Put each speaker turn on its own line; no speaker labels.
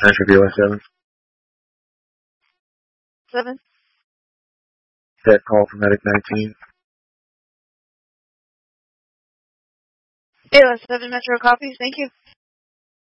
Answer BOS7.
7.
Set call for Medic 19.
BOS7 Metro copies, thank you.